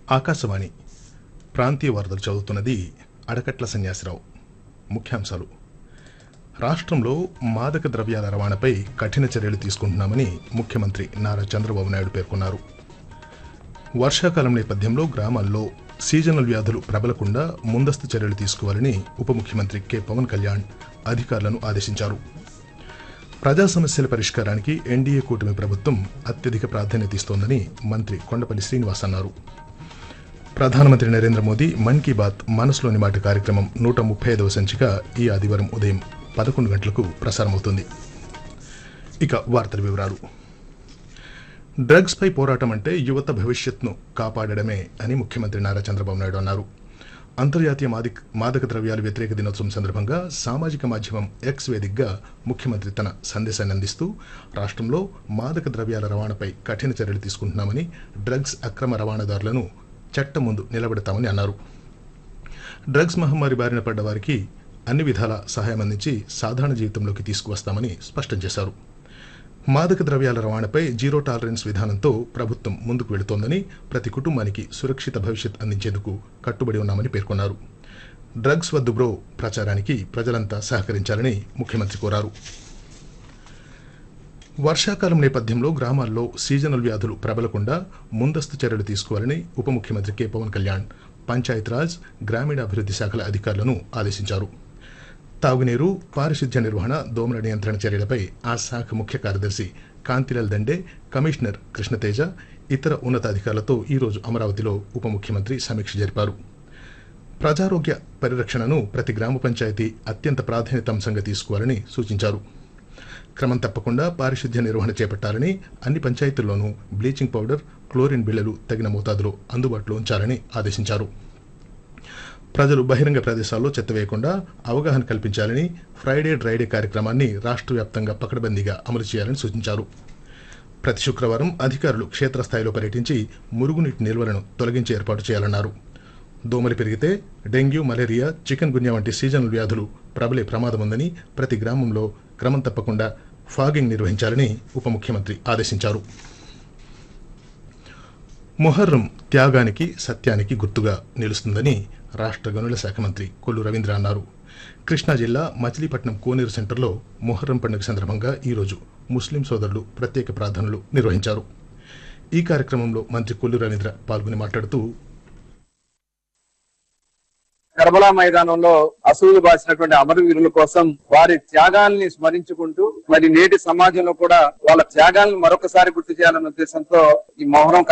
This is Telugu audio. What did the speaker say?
ఆకాశవాణి ప్రాంతీయ వార్తలు చదువుతున్నది అడకట్ల సన్యాసిరావు. ముఖ్యాంశాలు: రాష్ట్రంలో మాదక ద్రవ్యాల రవాణాపై కఠిన చర్యలు తీసుకుంటున్నామని ముఖ్యమంత్రి నారా చంద్రబాబు నాయుడు పేర్కొన్నారు. వర్షాకాలం నేపథ్యంలో గ్రామాల్లో సీజనల్ వ్యాధులు ప్రబలకుండా ముందస్తు చర్యలు తీసుకోవాలని ఉప ముఖ్యమంత్రి కె పవన్ కళ్యాణ్ అధికారులను ఆదేశించారు. ప్రజా సమస్యల పరిష్కారానికి ఎన్డీఏ కూటమి ప్రభుత్వం అత్యధిక ప్రాధాన్యత ఇస్తోందని మంత్రి కొండపల్లి శ్రీనివాస్ అన్నారు. ప్రధానమంత్రి నరేంద్ర మోదీ మన్ కీ బాత్ మనసులోని మాట కార్యక్రమం 135వ సంచిక ఈ ఆదివారం ఉదయం 11 గంటలకు ప్రసారమవుతుంది. ఇక వార్తల వివరాలు. డ్రగ్స్ పై పోరాటం అంటే యువత భవిష్యత్తును కాపాడడమే అని ముఖ్యమంత్రి నారా చంద్రబాబు నాయుడు అన్నారు. అంతర్జాతీయ మాదక ద్రవ్యాల వ్యతిరేక దినోత్సవం సందర్భంగా సామాజిక మాధ్యమం ఎక్స్ వేదికగా ముఖ్యమంత్రి తన సందేశాన్ని అందిస్తూ రాష్ట్రంలో మాదక ద్రవ్యాల రవాణాపై కఠిన చర్యలు తీసుకుంటున్నామని, డ్రగ్స్ అక్రమ రవాణాదారులను చట్టం ముందు నిలబెడతామని అన్నారు. డ్రగ్స్ మహమ్మారి బారిన పడ్డ వారికి అన్ని విధాల సహాయం అందించి సాధారణ జీవితంలోకి తీసుకువస్తామని స్పష్టం చేశారు. మాదక ద్రవ్యాల రవాణాపై జీరో టాలరెన్స్ విధానంతో ప్రభుత్వం ముందుకు వెళుతోందని, ప్రతి కుటుంబానికి సురక్షిత భవిష్యత్ అందించేందుకు కట్టుబడి ఉన్నామని పేర్కొన్నారు. డ్రగ్స్ వద్దు బ్రో ప్రచారానికి ప్రజలంతా సహకరించాలని ముఖ్యమంత్రి కోరారు. వర్షాకాలం నేపథ్యంలో గ్రామాల్లో సీజనల్ వ్యాధులు ప్రబలకుండా ముందస్తు చర్యలు తీసుకోవాలని ఉప ముఖ్యమంత్రి కె పవన్ కళ్యాణ్ పంచాయతీరాజ్, గ్రామీణాభివృద్ధి శాఖల అధికారులను ఆదేశించారు. తాగునీరు, పారిశుధ్య నిర్వహణ, దోమల నియంత్రణ చర్యలపై ఆ శాఖ ముఖ్య కార్యదర్శి కాంతిలాల్ దండే, కమిషనర్ కృష్ణతేజ, ఇతర ఉన్నతాధికారులతో ఈరోజు అమరావతిలో ఉప ముఖ్యమంత్రి సమీక్ష జరిపారు. ప్రజారోగ్య పరిరక్షణను ప్రతి గ్రామ పంచాయతీ అత్యంత ప్రాధాన్యత అంశంగా తీసుకోవాలని సూచించారు. క్రమం తప్పకుండా పారిశుధ్య నిర్వహణ చేపట్టాలని, అన్ని పంచాయతీల్లోనూ బ్లీచింగ్ పౌడర్, క్లోరిన్ బిళ్లలు తగిన మోతాదులో అందుబాటులో ఉంచాలని ఆదేశించారు. ప్రజలు బహిరంగ ప్రదేశాల్లో చెత్త వేయకుండా అవగాహన కల్పించాలని, ఫ్రైడే డ్రైడే కార్యక్రమాన్ని రాష్ట్ర వ్యాప్తంగా పకడ్బందీగా అమలు చేయాలని సూచించారు. ప్రతి శుక్రవారం అధికారులు క్షేత్రస్థాయిలో పర్యటించి మురుగునీటి నిల్వలను తొలగించి ఏర్పాటు చేయాలన్నారు. దోమలు పెరిగితే డెంగ్యూ, మలేరియా, చికెన్ గున్యా వంటి సీజనల్ వ్యాధులు ప్రబలే ప్రమాదం ఉందని, ప్రతి గ్రామంలో క్రమం తప్పకుండా ఫాగింగ్ నిర్వహించాలని ఉప ముఖ్యమంత్రి ఆదేశించారు. మొహర్రం త్యాగానికి, సత్యానికి గుర్తుగా నిలుస్తుందని రాష్ట్ర గనుల శాఖ మంత్రి కొల్లు రవీంద్ర అన్నారు. కృష్ణా జిల్లా మచిలీపట్నం కోనేరు సెంటర్లో మొహర్రం పండుగ సందర్భంగా ఈరోజు ముస్లిం సోదరులు ప్రత్యేక ప్రార్థనలు నిర్వహించారు. ఈ కార్యక్రమంలో మంత్రి కొల్లు రవీంద్ర పాల్గొని మాట్లాడుతూ, కర్బలా మైదానంలో అసూలు బాసినటువంటి అమరవీరుల కోసం వారి త్యాగాల్ని స్మరించుకుంటూ మరి నేటి సమాజంలో కూడా వాళ్ళ త్యాగాలను మరొకసారి గుర్తు చేయాలన్న ఉద్దేశంతో ఈ మొహరం